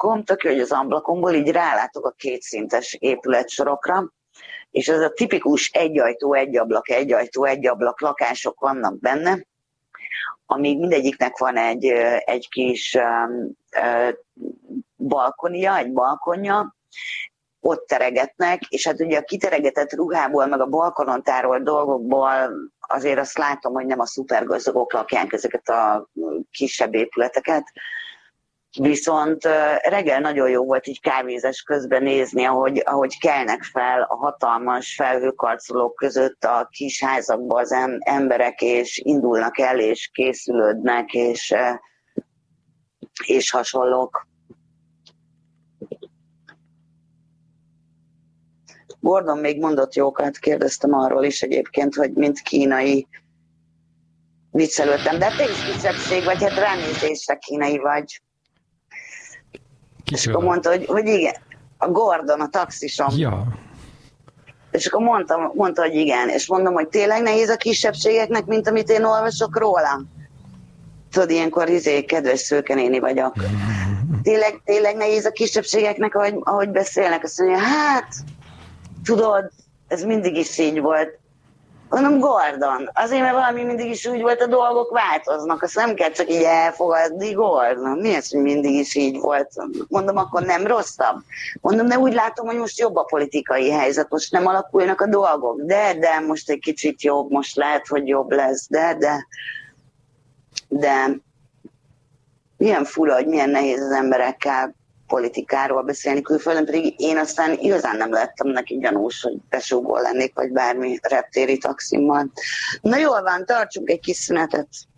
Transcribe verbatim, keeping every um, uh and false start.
ablakon, tök jó, hogy az ablakomból így rálátok a kétszintes épületsorokra, és ez a tipikus egy ajtó, egy ablak, egy ajtó, egy ablak lakások vannak benne, amíg mindegyiknek van egy, egy kis um, uh, balkonia, egy balkonja, ott teregetnek, és hát ugye a kiteregetett ruhából, meg a balkonon tárolt dolgokból azért azt látom, hogy nem a szupergazdagok lakják ezeket a kisebb épületeket. Viszont reggel nagyon jó volt így kávézes közben nézni, ahogy, ahogy kelnek fel a hatalmas felhőkarcolók között a kis házakba az emberek, és indulnak el, és készülődnek, és, és hasonlók. Gordon még mondott jókat, kérdeztem arról is egyébként, hogy mint kínai viccelődtem, de te is kisebbség vagy, hát ránézésre kínai vagy. És akkor mondta, hogy, hogy igen, a Gordon, a taxisom. Ja. És akkor mondtam, mondta, hogy igen, és mondom, hogy tényleg nehéz a kisebbségeknek, mint amit én olvasok róla. Tudod, ilyenkor izé, kedves szőkenéni vagyok. Tényleg, tényleg nehéz a kisebbségeknek, ahogy, ahogy beszélnek, azt mondja, hát, tudod, ez mindig is így volt. Mondom, Gordon, azért, mert valami mindig is úgy volt, a dolgok változnak, azt nem kell csak így elfogadni, Gordon. Mi az, hogy mindig is így volt? Mondom, akkor nem rosszabb. Mondom, de úgy látom, hogy most jobb a politikai helyzet, most nem alakulnak a dolgok. De, de, most egy kicsit jobb, most lehet, hogy jobb lesz, de, de, de milyen fura, hogy milyen nehéz az emberekkel politikáról beszélni külföldön, pedig én aztán igazán nem lettem neki gyanús, hogy besúgó lennék, vagy bármi reptéri taximmal. Na jól van, tartsunk egy kis szünetet.